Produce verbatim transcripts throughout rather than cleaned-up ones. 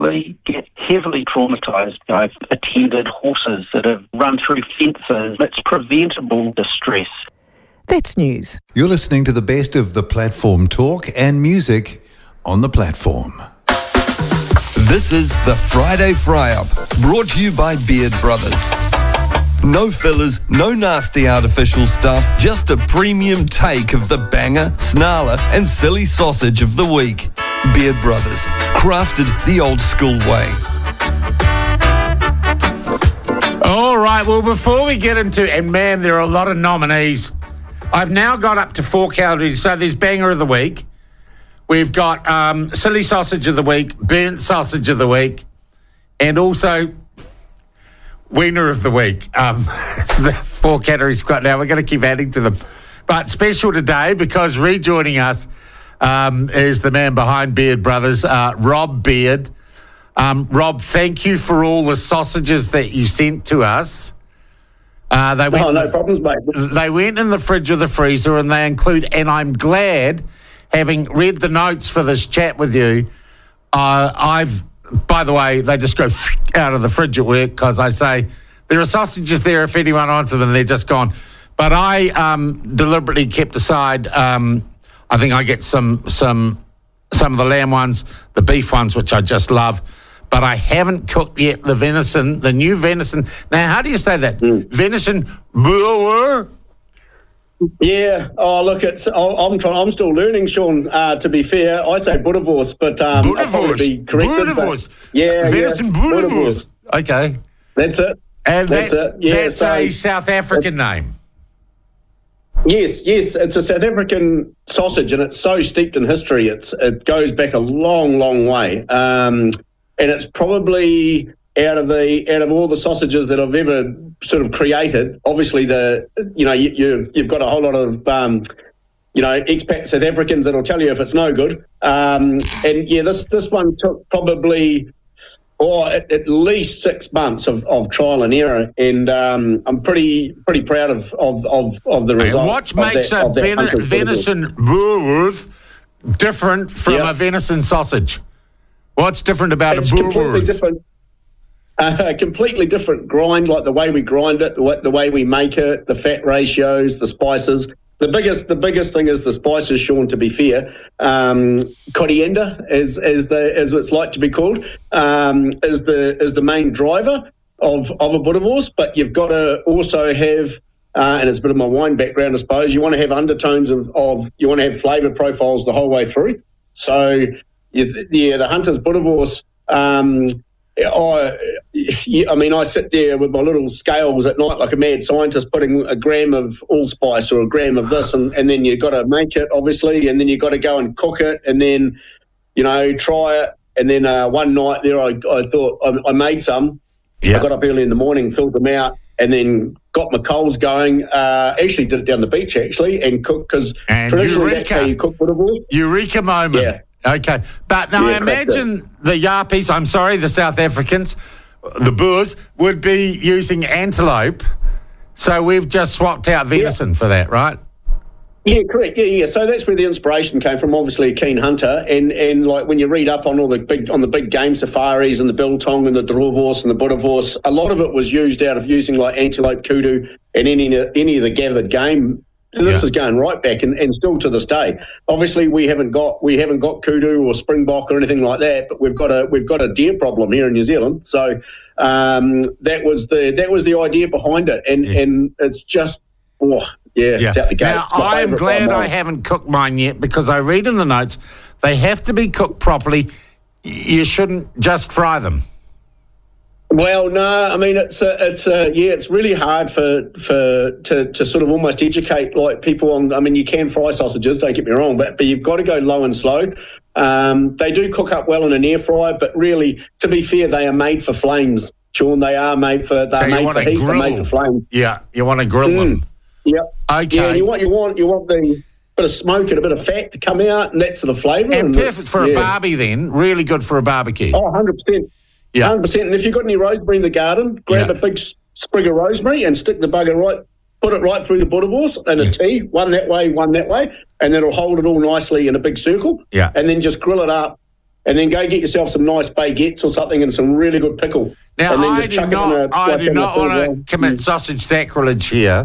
They get heavily traumatised. I've attended horses that have run through fences. It's preventable distress. That's news. You're listening to the best of the platform talk and music on the platform. This is the Friday Fry-Up, brought to you by Beard Brothers. No fillers, no nasty artificial stuff, just a premium take of the banger, snarler and silly sausage of the week. Beard Brothers, crafted the old school way. All right, well, before we get into, and man, there are a lot of nominees. I've now got up to four categories. So there's Banger of the Week. We've got um, Silly Sausage of the Week, Burnt Sausage of the Week, and also Wiener of the Week. Um, so the four categories we've got now. We're going to keep adding to them. But special today because rejoining us um, is the man behind Beard Brothers, uh, Rob Beard. Um, Rob, thank you for all the sausages that you sent to us. Uh, they went oh, no problems, mate. They went in the fridge or the freezer, and they include, and I'm glad, having read the notes for this chat with you, uh, I've, by the way, they just go out of the fridge at work because I say, there are sausages there if anyone wants them, and they're just gone. But I um, deliberately kept aside, um, I think I get some some some of the lamb ones, the beef ones, which I just love. But I haven't cooked yet the venison, the new venison. Now, how do you say that? Mm. Venison boer? Yeah. Oh, look, it's. I'm trying. I'm still learning, Sean. Uh, to be fair, I'd say Boerewors, but um, I'll probably be corrected. Boerewors. Yeah, venison yeah. Boerewors. Okay. That's it. And that's that's, it. Yeah, that's so, a South African name. Yes, yes, it's a South African sausage, and it's so steeped in history. It's it goes back a long, long way. Um, And it's probably out of the out of all the sausages that I've ever sort of created. Obviously, the you know you, you've you've got a whole lot of um, you know expat South Africans that'll tell you if it's no good. Um, and yeah, this this one took probably or at, at least six months of, of trial and error, and um, I'm pretty pretty proud of of of, of the result. And what makes that, a ven- venison Boerewors different from yep. a venison sausage? What's different about it's a completely Boerewors? different. Uh, a completely different grind, like the way we grind it, the way, the way we make it, the fat ratios, the spices. The biggest, the biggest thing is the spices, Sean. To be fair, um, coriander, as as the as it's like to be called, um, is the is the main driver of of a Boerewors. But you've got to also have, uh, and it's a bit of my wine background, I suppose. You want to have undertones of of you want to have flavour profiles the whole way through. So. Yeah, the Hunter's Boerewors, um, I, I mean, I sit there with my little scales at night like a mad scientist putting a gram of allspice or a gram of this, and, and then you've got to make it, obviously, and then you've got to go and cook it, and then, you know, try it. And then uh, one night there I, I thought I, I made some. Yeah. I got up early in the morning, filled them out, and then got my coals going. Uh, actually did it down the beach, actually, and cooked, because traditionally Eureka. That's how you cook Boerewors. Eureka moment. Yeah. Okay, but now yeah, I imagine the Yappies, I'm sorry, the South Africans, the Boers, would be using antelope, so we've just swapped out venison yeah. for that, right? Yeah, correct. Yeah, yeah. So that's where the inspiration came from. Obviously, a keen hunter, and and like when you read up on all the big on the big game safaris and the biltong and the Droevos and the Boerewors, a lot of it was used out of using like antelope, kudu, and any any of the gathered game. And this yeah. is going right back, and, and still to this day. Obviously, we haven't got we haven't got kudu or springbok or anything like that, but we've got a we've got a deer problem here in New Zealand. So um, that was the that was the idea behind it, and yeah. and it's just oh yeah, yeah. it's out the gate. Now I am glad I haven't cooked mine yet, because I read in the notes they have to be cooked properly. You shouldn't just fry them. Well, no, I mean it's a, it's a, yeah, it's really hard for for to, to sort of almost educate like people on. I mean, you can fry sausages, don't get me wrong, but but you've got to go low and slow. Um, they do cook up well in an air fryer, but really, to be fair, they are made for flames, Sean. They are made for they're so made for heat. Grill. They're made for flames. Yeah, you want to grill mm. them. Yeah. Okay. Yeah, you want you want you want the bit of smoke and a bit of fat to come out, and that's the flavour. And, and perfect for yeah. a barbie, then. Really good for a barbecue. Oh, one hundred percent. Yeah, one hundred percent. And if you've got any rosemary in the garden, grab yeah. a big sprig of rosemary and stick the bugger right, put it right through the Boerewors and a yeah. T, one that way, one that way, and that'll hold it all nicely in a big circle. Yeah. And then just grill it up and then go get yourself some nice baguettes or something and some really good pickle. Now, and then I just do chuck not, it in a, I like do in a not full want roll. to commit sausage sacrilege here.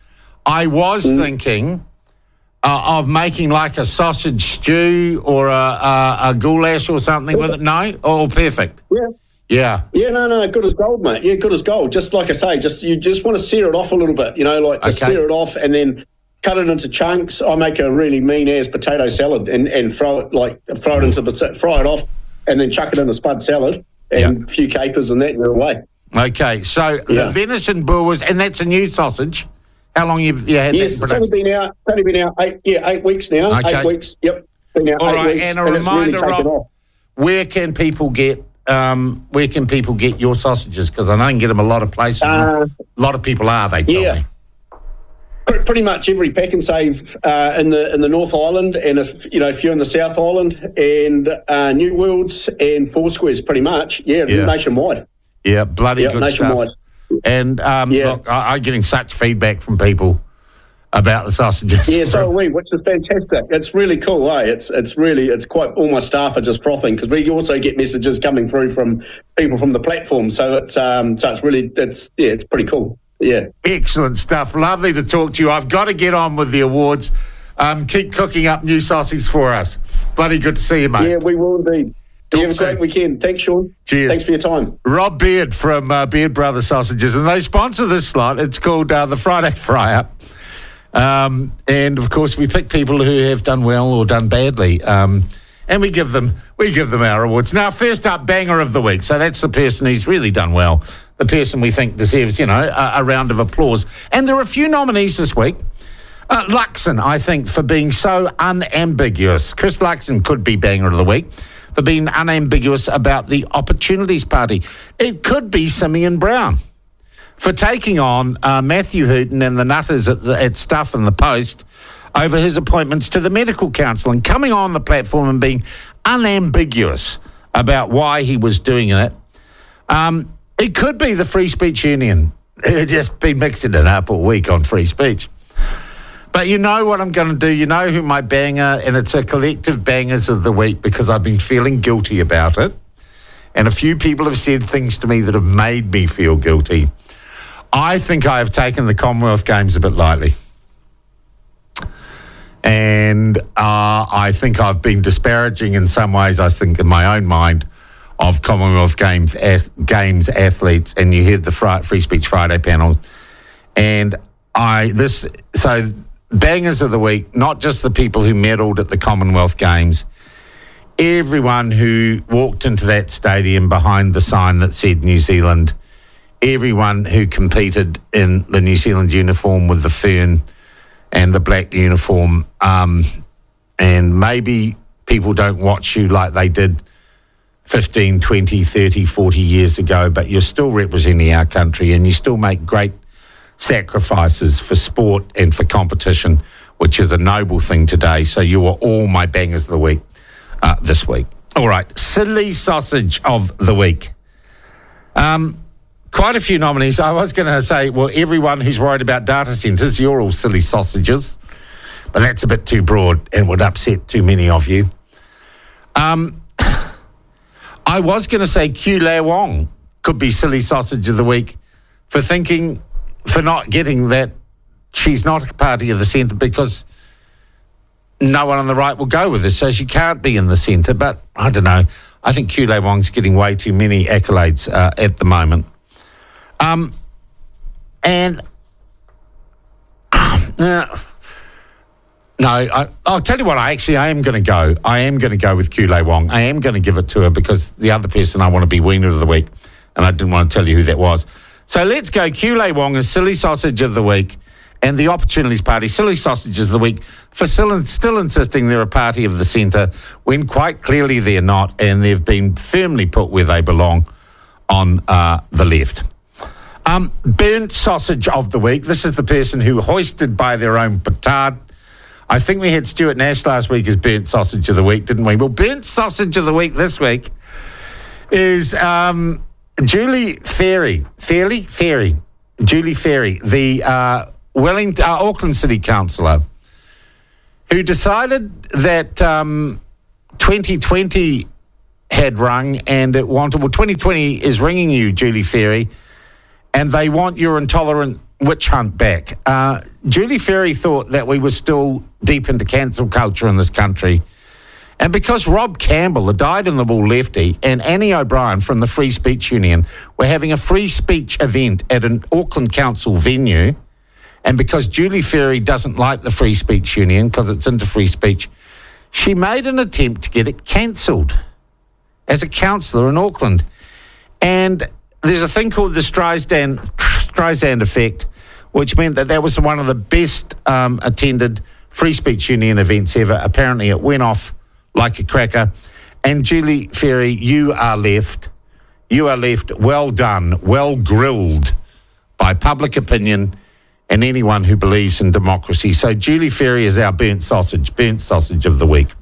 I was mm. thinking uh, of making like a sausage stew or a, a, a goulash or something with it. No? Oh, perfect. Yeah. Yeah. Yeah, no, no, good as gold, mate. Yeah, good as gold. Just like I say, just you just want to sear it off a little bit, you know, like just Okay. sear it off and then cut it into chunks. I make a really mean-ass potato salad and, and throw it like throw it into the fry it off and then chuck it in a spud salad and Yeah. a few capers and that and you're away. Okay, so Yeah. the venison boers, and that's a new sausage. How long you've you had Yes, that it's only production? been out. It's only been out eight, yeah, eight weeks now. Okay. Eight weeks. Yep, been out All eight right, weeks, and a and it's really reminder, taken Rob, off. where can people get um, where can people get your sausages? Because I know you can get them a lot of places. Uh, a lot of people are. They tell yeah. me. Pre- Pretty much every pack and save uh, in the in the North Island, and if you know a few in the South Island, and uh, New Worlds and Foursquares. Pretty much, yeah, Yeah. nationwide. Yeah, bloody Yeah, good nationwide. stuff. And um, Yeah. look, I, I'm getting such feedback from people about the sausages. Yeah, so are we, which is fantastic. It's really cool, eh? It's it's really it's quite. All my staff are just frothing because we also get messages coming through from people from the platform. So it's um so it's really it's yeah it's pretty cool. Yeah. Excellent stuff. Lovely to talk to you. I've got to get on with the awards. Um, keep cooking up new sausages for us. Bloody good to see you, mate. Yeah, we will indeed. Talk You have a soon. great weekend. Thanks, Sean. Cheers. Thanks for your time. Rob Beard from uh, Beard Brothers Sausages, and they sponsor this slot. It's called uh, the Friday Fry-Up. Um, and, of course, we pick people who have done well or done badly, um, and we give them we give them our awards. Now, first up, Banger of the Week. So that's the person who's really done well, the person we think deserves, you know, a, a round of applause. And there are a few nominees this week. Uh, Luxon, I think, for being so unambiguous. Chris Luxon could be Banger of the Week for being unambiguous about the Opportunities Party. It could be Simeon Brown for taking on uh, Matthew Hooton and the Nutters at, the, at Stuff and the Post over his appointments to the Medical Council and coming on the platform and being unambiguous about why he was doing it. Um, it could be the Free Speech Union. It's just been mixing it up all week on free speech. But you know what I'm going to do. You know who my banger, and it's a collective bangers of the week because I've been feeling guilty about it. And a few people have said things to me that have made me feel guilty. I think I have taken the Commonwealth Games a bit lightly. And uh, I think I've been disparaging in some ways, I think, in my own mind, of Commonwealth Games ath- Games athletes. And you heard the Fri- Free Speech Friday panel. And I, this, so bangers of the week, not just the people who medalled at the Commonwealth Games, everyone who walked into that stadium behind the sign that said New Zealand, everyone who competed in the New Zealand uniform with the fern and the black uniform, um, and maybe people don't watch you like they did fifteen, twenty, thirty, forty years ago, but you're still representing our country and you still make great sacrifices for sport and for competition, which is a noble thing today. So you are all my bangers of the week uh, this week. All right, silly sausage of the week. Um, quite a few nominees. I was going to say, well, everyone who's worried about data centres, you're all silly sausages, but that's a bit too broad and would upset too many of you. Um, I was going to say Q Lei Wong could be silly sausage of the week for thinking, for not getting that she's not a party of the centre because no one on the right will go with her, so she can't be in the centre. But I don't know. I think Q Lei Wong's getting way too many accolades uh, at the moment. Um, and uh, no, I, I'll tell you what. I actually I am going to go. I am going to go with Q Lei Wong. I am going to give it to her because the other person I want to be Wiener of the week, and I didn't want to tell you who that was. So let's go. Q Lei Wong is silly sausage of the week, and the Opportunities Party silly sausages of the week for still, still insisting they're a party of the centre when quite clearly they're not, and they've been firmly put where they belong on uh, the left. Um, burnt sausage of the week. This is the person who hoisted by their own petard. I think we had Stuart Nash last week as burnt sausage of the week, didn't we? Well, burnt sausage of the week this week is um, Julie Ferry. Fairley? Ferry. Julie Ferry, the uh, Wellington, uh, Auckland City Councillor, who decided that um, twenty twenty had rung and it wanted, well, twenty twenty is ringing you, Julie Ferry, and they want your intolerant witch hunt back. Uh, Julie Ferry thought that we were still deep into cancel culture in this country. And because Rob Campbell, a dyed-in-the-wool lefty, and Annie O'Brien from the Free Speech Union were having a free speech event at an Auckland Council venue, and because Julie Ferry doesn't like the Free Speech Union because it's into free speech, she made an attempt to get it cancelled as a councillor in Auckland. And there's a thing called the Streisand, Streisand effect, which meant that that was one of the best um, attended Free Speech Union events ever. Apparently it went off like a cracker. And Julie Ferry, you are left. You are left well done, well grilled by public opinion and anyone who believes in democracy. So Julie Ferry is our burnt sausage, burnt sausage of the week.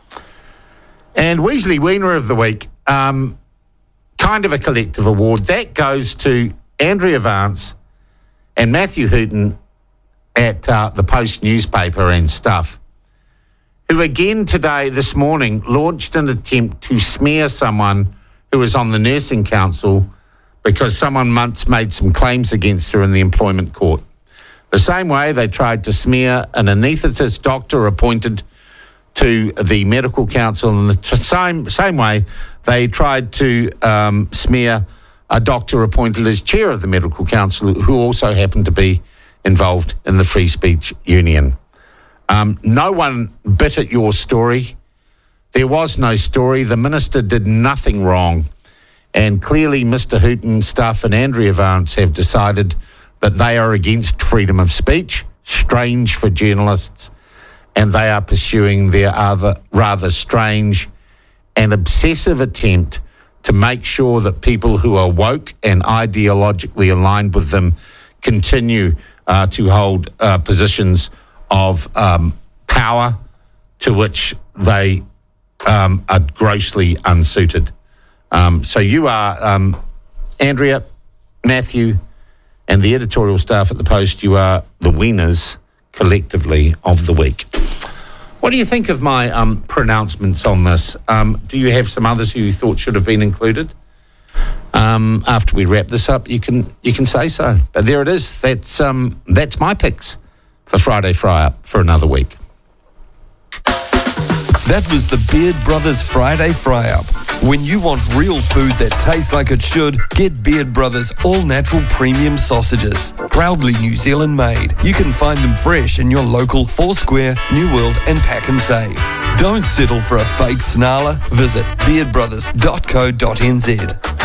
And Weasley Wiener of the week, um, kind of a collective award. That goes to Andrea Vance and Matthew Hooton at uh, the Post newspaper and stuff, who again today, this morning, launched an attempt to smear someone who was on the Nursing Council because someone once made some claims against her in the employment court. The same way they tried to smear an anaesthetist doctor appointed to the Medical Council, and the t- same same way they tried to um, smear a doctor appointed as chair of the Medical Council who also happened to be involved in the Free Speech Union. Um, no one bit at your story. There was no story. The minister did nothing wrong. And clearly Mister Hooton, Stuff and Andrea Vance have decided that they are against freedom of speech, strange for journalists, and they are pursuing their other rather strange and obsessive attempt to make sure that people who are woke and ideologically aligned with them continue uh, to hold uh, positions of um, power to which they um, are grossly unsuited. Um, so you are, um, Andrea, Matthew, and the editorial staff at the Post, you are the winners collectively of the week. What do you think of my um, pronouncements on this? Um, do you have some others who you thought should have been included? Um, after we wrap this up, you can you can say so. But there it is. That's um, that's my picks for Friday Fry Up for another week. That was the Beard Brothers Friday Fry Up. When you want real food that tastes like it should, get Beard Brothers all-natural premium sausages. Proudly New Zealand made. You can find them fresh in your local Four Square, New World and Pack and Save. Don't settle for a fake snarler. Visit beard brothers dot co dot n z.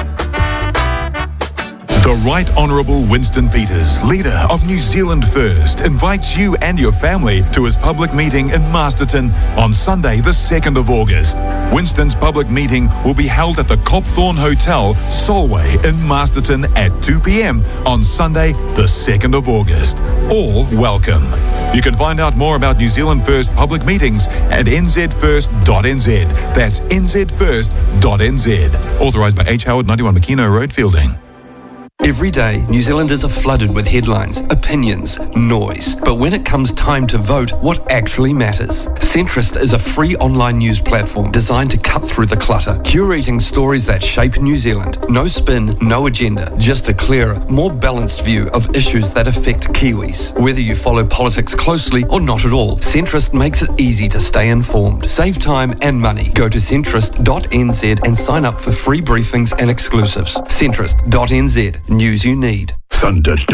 The Right Honourable Winston Peters, leader of New Zealand First, invites you and your family to his public meeting in Masterton on Sunday the second of August. Winston's public meeting will be held at the Copthorne Hotel, Solway in Masterton at two p.m. on Sunday the second of August. All welcome. You can find out more about New Zealand First public meetings at n z first dot n z. That's n z first dot n z. Authorised by H. Howard, ninety-one McKenna Road, Fielding. Every day, New Zealanders are flooded with headlines, opinions, noise. But when it comes time to vote, what actually matters? Centrist is a free online news platform designed to cut through the clutter, curating stories that shape New Zealand. No spin, no agenda, just a clearer, more balanced view of issues that affect Kiwis. Whether you follow politics closely or not at all, Centrist makes it easy to stay informed. Save time and money. Go to centrist dot n z and sign up for free briefings and exclusives. centrist dot n z. News you need. Thunder